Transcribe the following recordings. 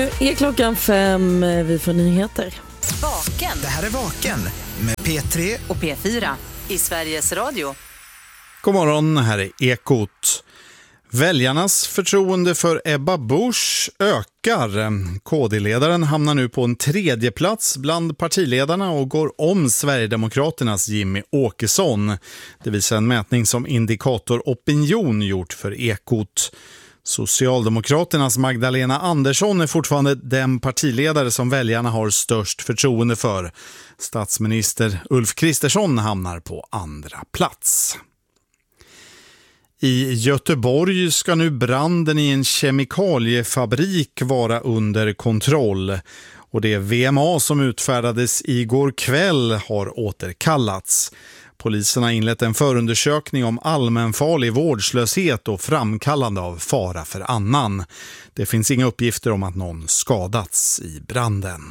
Nu är klockan 5, vi får nyheter. Vaken. Det här är Vaken med P3 och P4 i Sveriges Radio. God morgon, här är Ekot. Väljarnas förtroende för Ebba Busch ökar. KD-ledaren hamnar nu på en 3:e plats bland partiledarna och går om Sverigedemokraternas Jimmy Åkesson. Det visar en mätning som Indikator Opinion gjort för Ekot. Socialdemokraternas Magdalena Andersson är fortfarande den partiledare som väljarna har störst förtroende för. Statsminister Ulf Kristersson hamnar på andra plats. I Göteborg ska nu branden i en kemikaliefabrik vara under kontroll. Och det VMA som utfärdades igår kväll har återkallats. Polisen har inlett en förundersökning om allmänfarlig vårdslöshet och framkallande av fara för annan. Det finns inga uppgifter om att någon skadats i branden.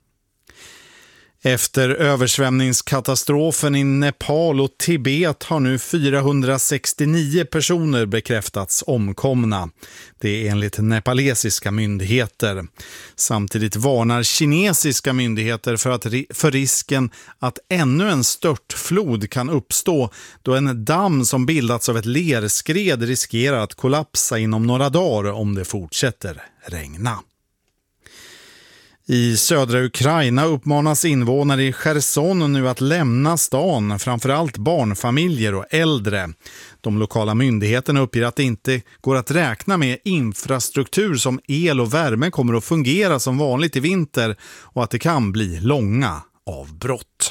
Efter översvämningskatastrofen i Nepal och Tibet har nu 469 personer bekräftats omkomna. Det är enligt nepalesiska myndigheter. Samtidigt varnar kinesiska myndigheter för risken att ännu en störtflod kan uppstå då en damm som bildats av ett lerskred riskerar att kollapsa inom några dagar om det fortsätter regna. I södra Ukraina uppmanas invånare i Cherson nu att lämna stan, framförallt barnfamiljer och äldre. De lokala myndigheterna uppger att det inte går att räkna med infrastruktur som el och värme kommer att fungera som vanligt i vinter och att det kan bli långa avbrott.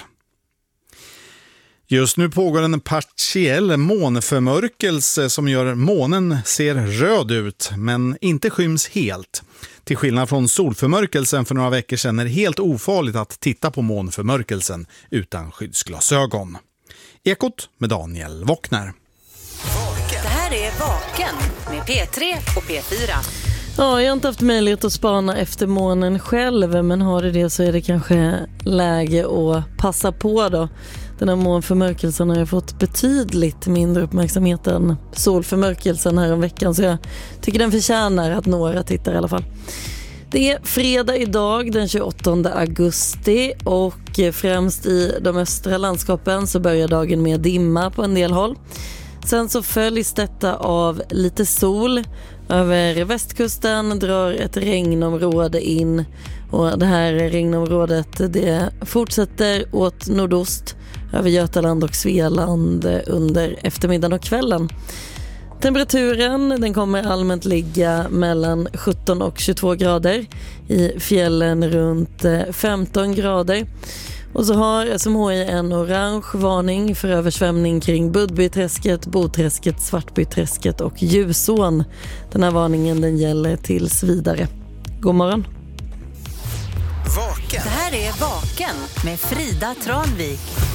Just nu pågår en partiell månförmörkelse som gör månen ser röd ut men inte skyms helt. Till skillnad från solförmörkelsen för några veckor sedan är det helt ofarligt att titta på månförmörkelsen utan skyddsglasögon. Ekot med Daniel Wockner. Det här är Vaken med P3 och P4. Ja, jag har inte haft möjlighet att spana efter månen själv, men har det så är det kanske läge att passa på då. Den här månförmörkelsen har jag fått betydligt mindre uppmärksamhet än solförmörkelsen här om veckan, så jag tycker den förtjänar att några tittar i alla fall. Det är fredag idag den 28 augusti och främst i de östra landskapen så börjar dagen med dimma på en del håll. Sen så följs detta av lite sol. Över västkusten drar ett regnområde in och det här regnområdet det fortsätter åt nordost över Götaland och Svealand under eftermiddagen och kvällen. Temperaturen den kommer allmänt ligga mellan 17 och 22 grader. I fjällen runt 15 grader. Och så har SMHI en orange varning för översvämning kring Budbyträsket, Boträsket, Svartbyträsket och Ljusån. Den här varningen den gäller tills vidare. God morgon. Vaken. Det här är Vaken med Frida Tranvik.